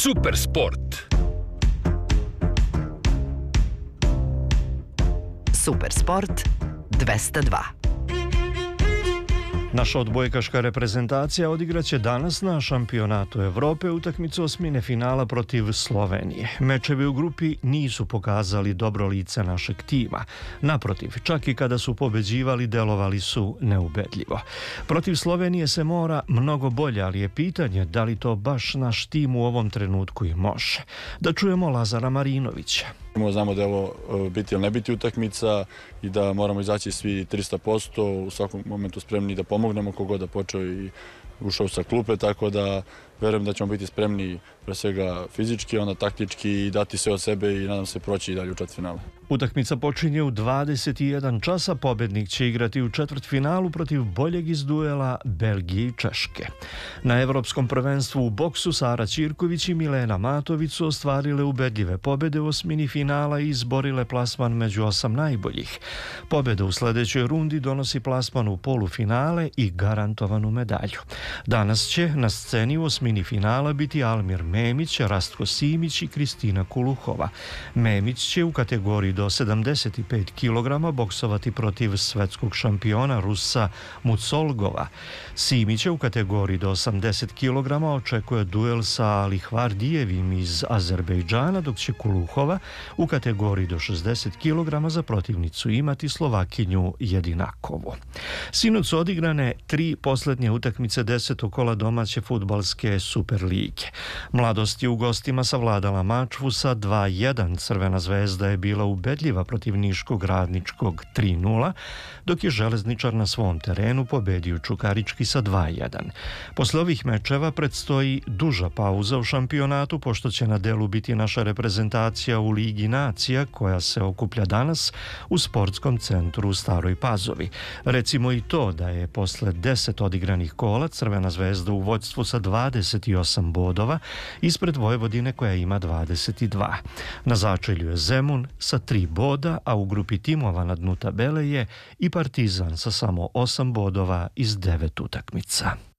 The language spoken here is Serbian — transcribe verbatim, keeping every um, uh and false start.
Super sport. Super sport dvesta dva. Naša odbojkaška reprezentacija odigraće danas na šampionatu Evrope utakmicu osmine finala protiv Slovenije. Mečevi u grupi nisu pokazali dobro lice našeg tima. Naprotiv, čak i kada su pobeđivali, delovali su neubedljivo. Protiv Slovenije se mora mnogo bolje, ali je pitanje da li to baš naš tim u ovom trenutku i može. Da čujemo Lazara Marinovića. Znamo da je ovo biti ili ne biti utakmica i da moramo izaći svi tristo posto, u svakom momentu spremni da pomognemo kogod da počeo i ušao sa klupe, tako da verujem da ćemo biti spremni pre svega fizički, onda taktički i dati sve od sebe i nadam se proći i dalje u četvrtfinale. Utakmica počinje u dvadeset i jedan časa, pobednik će igrati u četvrtfinalu protiv boljeg iz duela Belgije i Češke. Na Evropskom prvenstvu u boksu Sara Ćirković i Milena Matović su ostvarile ubedljive pobede u osmini finala i izborile plasman među osam najboljih. Pobeda u sledećoj rundi donosi plasman u polufinale i garantovanu medalju. Danas će na sceni u osmini finala biti Almir Memić, Rastko Simić i Kristina Kuluhova. Memić će u kategoriji do sedamdeset pet kilograma boksovati protiv svetskog šampiona Rusa Mucolgova. Simića u kategoriji do osamdeset kilograma očekuje duel sa Lihvardijevim iz Azerbejdžana, dok će Kuluhova u kategoriji do šezdeset kilograma za protivnicu imati Slovakinju Jedinakovu. Sinoć su odigrane tri poslednje utakmice desetog kola domaće fudbalske Super lige. Mladost je u gostima savladala Mačvu sa dva jedan. Crvena zvezda je bila ubedljiva protiv Niškog Radničkog tri nula, dok je Železničar na svom terenu pobedio Čukarički sa dva jedan. Posle ovih mečeva predstoji duža pauza u šampionatu, pošto će na delu biti naša reprezentacija u Ligi nacija, koja se okuplja danas u sportskom centru u Staroj Pazovi. Recimo i to da je posle deset odigranih kola Crvena zvezda u vođstvu sa dvadeset osam bodova ispred Vojvodine koja ima dvadeset dva. Na začelju je Zemun sa tri boda, a u grupi timova na dnu tabele je i Partizan sa samo osam bodova iz devet utakmica.